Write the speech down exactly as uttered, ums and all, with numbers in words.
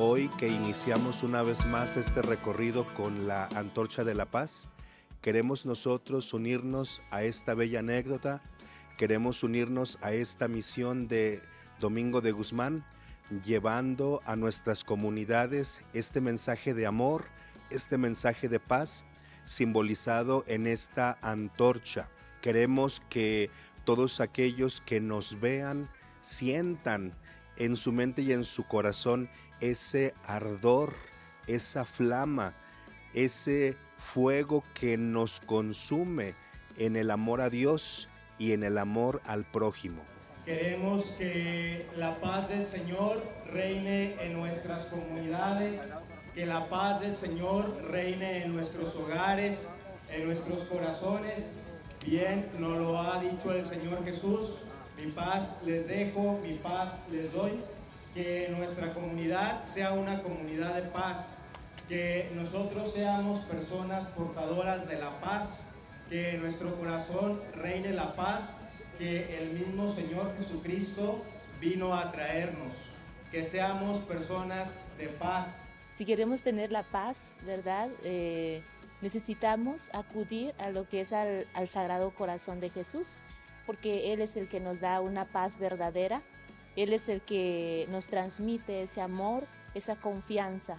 Hoy que iniciamos una vez más este recorrido con la Antorcha de la Paz, queremos nosotros unirnos a esta bella anécdota, queremos unirnos a esta misión de Domingo de Guzmán, llevando a nuestras comunidades este mensaje de amor, este mensaje de paz, simbolizado en esta antorcha. Queremos que todos aquellos que nos vean sientan en su mente y en su corazón ese ardor, esa flama, ese fuego que nos consume en el amor a Dios y en el amor al prójimo. Queremos que la paz del Señor reine en nuestras comunidades, que la paz del Señor reine en nuestros hogares, en nuestros corazones. Bien, nos lo ha dicho el Señor Jesús: mi paz les dejo, mi paz les doy. Que nuestra comunidad sea una comunidad de paz, que nosotros seamos personas portadoras de la paz, que en nuestro corazón reine la paz que el mismo Señor Jesucristo vino a traernos, que seamos personas de paz. Si queremos tener la paz, ¿verdad? Eh, necesitamos acudir a lo que es al, al Sagrado Corazón de Jesús, porque Él es el que nos da una paz verdadera. Él es el que nos transmite ese amor, esa confianza